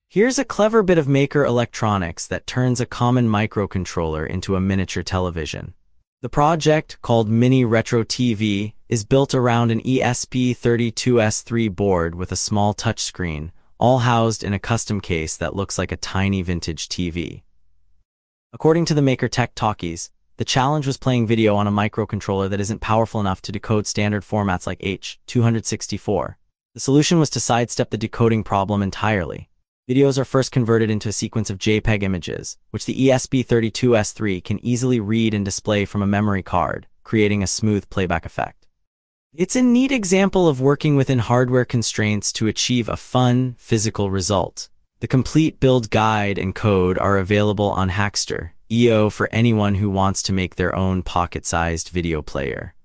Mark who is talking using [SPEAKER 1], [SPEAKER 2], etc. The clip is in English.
[SPEAKER 1] Here's a clever bit of Maker electronics that turns a common microcontroller into a miniature television. The project, called Mini Retro TV, is built around an ESP32S3 board with a small touchscreen, all housed in a custom case that looks like a tiny vintage TV. According to the Maker Tech Talkies, the challenge was playing video on a microcontroller that isn't powerful enough to decode standard formats like H.264. The solution was to sidestep the decoding problem entirely. Videos are first converted into a sequence of JPEG images, which the ESP32S3 can easily read and display from a memory card, creating a smooth playback effect. It's a neat example of working within hardware constraints to achieve a fun, physical result. The complete build guide and code are available on Hackster.io for anyone who wants to make their own pocket-sized video player.